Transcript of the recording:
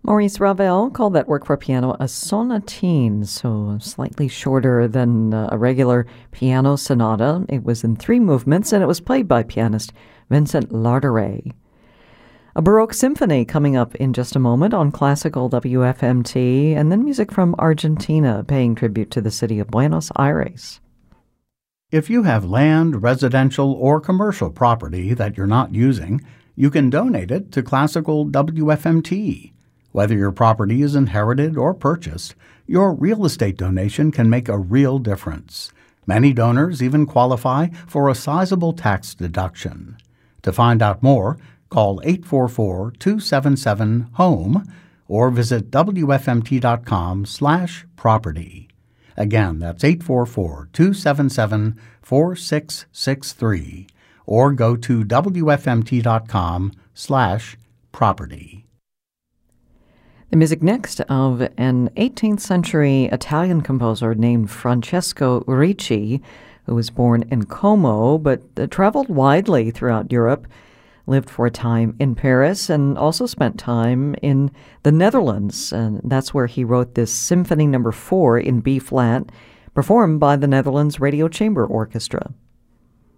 Maurice Ravel called that work for piano a sonatine, so slightly shorter than a regular piano sonata. It was in 3 movements, and it was played by pianist Vincent Larderet. A Baroque symphony coming up in just a moment on Classical WFMT, and then music from Argentina paying tribute to the city of Buenos Aires. If you have land, residential, or commercial property that you're not using, you can donate it to Classical WFMT. Whether your property is inherited or purchased, your real estate donation can make a real difference. Many donors even qualify for a sizable tax deduction. To find out more, call 844-277-HOME or visit wfmt.com/property. Again, that's 844-277-4663 or go to wfmt.com/property. The music next of an 18th century Italian composer named Francesco Ricci, who was born in Como but traveled widely throughout Europe, lived for a time in Paris, and also spent time in the Netherlands. And that's where he wrote this Symphony No. 4 in B-flat, performed by the Netherlands Radio Chamber Orchestra.